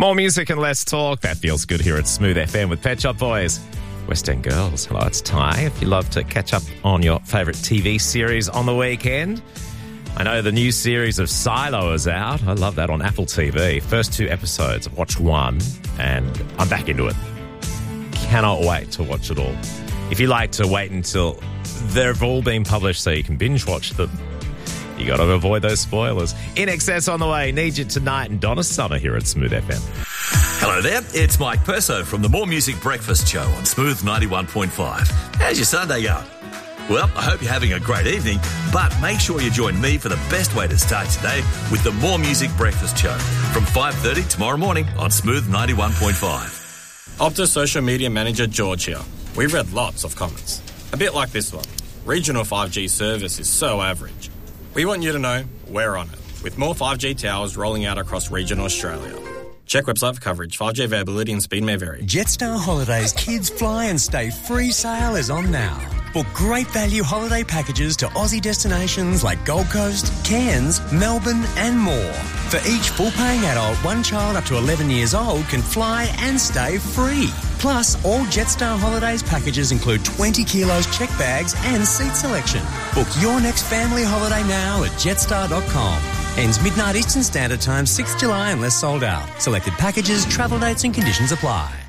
More music and less talk. That feels good here at Smooth FM with Pet Shop Boys. West End Girls. Hello, it's Ty. If you love to catch up on your favourite TV series on the weekend, I know the new series of Silo is out. I love that on Apple TV. First 2 episodes. I've watched 1 and I'm back into it. Cannot wait to watch it all. If you like to wait until they've all been published so you can binge watch them, you got to avoid those spoilers. In Excess on the way. Need You Tonight and Donna Summer here at Smooth FM. Hello there, it's Mike Perso from the More Music Breakfast Show on Smooth 91.5. How's your Sunday going? Well, I hope you're having a great evening, but make sure you join me for the best way to start today with the More Music Breakfast Show from 5:30 tomorrow morning on Smooth 91.5. Optus Social Media Manager George here. We've read lots of comments. A bit like this one. Regional 5G service is so average. We want you to know we're on it, with more 5G towers rolling out across regional Australia. Check website for coverage. 5G availability and speed may vary. Jetstar Holidays Kids Fly and Stay Free sale is on now. Book great value holiday packages to Aussie destinations like Gold Coast, Cairns, Melbourne and more. For each full-paying adult, one child up to 11 years old can fly and stay free. Plus, all Jetstar Holidays packages include 20 kilos check bags and seat selection. Book your next family holiday now at jetstar.com. Ends midnight Eastern Standard Time, 6th July unless sold out. Selected packages, travel dates and conditions apply.